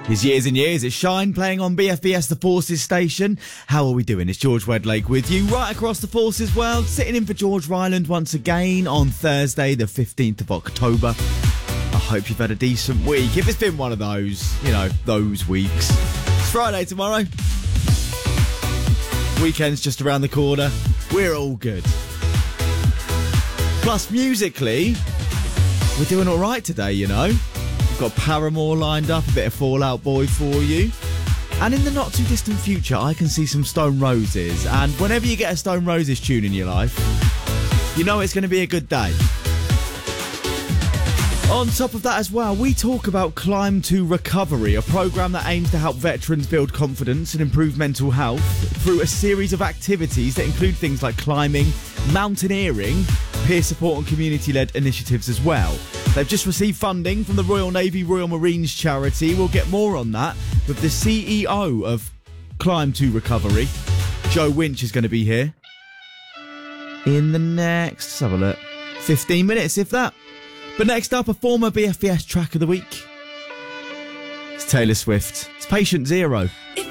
His years and years, it's Shine playing on BFBS The Forces station. How are we doing? It's George Wedlake with you right across the Forces world, sitting in for George Ryland once again on Thursday the 15th of October. I hope you've had a decent week. If it's been one of those, those weeks. It's Friday tomorrow. Weekend's just around the corner. We're all good. Plus, musically, we're doing all right today, We've got Paramore lined up, a bit of Fall Out Boy for you. And in the not too distant future, I can see some Stone Roses. And whenever you get a Stone Roses tune in your life, you know it's going to be a good day. On top of that as well, we talk about Climb to Recovery, a programme that aims to help veterans build confidence and improve mental health through a series of activities that include things like climbing, mountaineering, peer support and community-led initiatives as well. They've just received funding from the Royal Navy Royal Marines charity. We'll get more on that with the CEO of Climb to Recovery. Joe Winch is going to be here in the next, let's have a look, 15 minutes, if that. But next up, a former BFBS track of the week. It's Taylor Swift. It's Patient Zero.